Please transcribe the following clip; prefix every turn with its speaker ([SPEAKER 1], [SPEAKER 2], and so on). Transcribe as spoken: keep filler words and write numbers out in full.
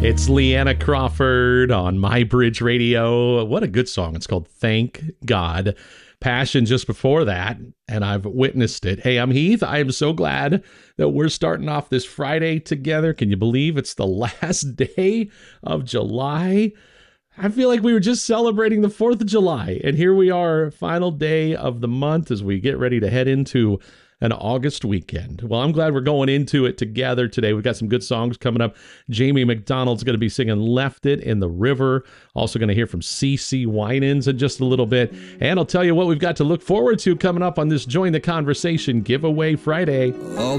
[SPEAKER 1] It's Leanna Crawford on My Bridge Radio. What a good song. It's called Thank God. Passion just before that, and I've witnessed it. Hey, I'm Heath. I am so glad that we're starting off this Friday together. Can you believe it's the last day of July? I feel like we were just celebrating the fourth of July, and here we are, final day of the month as we get ready to head into an August weekend. Well, I'm glad we're going into it together today. We've got some good songs coming up. Jamie McDonald's going to be singing Left It in the River. Also going to hear from C C Winans in just a little bit. And I'll tell you what we've got to look forward to coming up on this Join the Conversation Giveaway Friday.
[SPEAKER 2] All